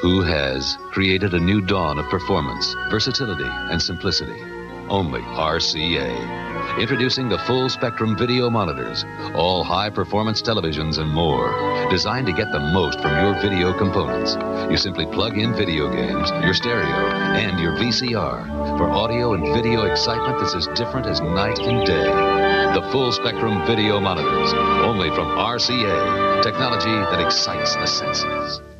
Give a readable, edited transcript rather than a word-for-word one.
Who has created a new dawn of performance, versatility, and simplicity? Only RCA. Introducing the full spectrum video monitors, all high performance televisions and more, designed to get the most from your video components. You simply plug in video games, your stereo, and your VCR for audio and video excitement that's as different as night and day. The full spectrum video monitors, only from RCA. Technology that excites the senses.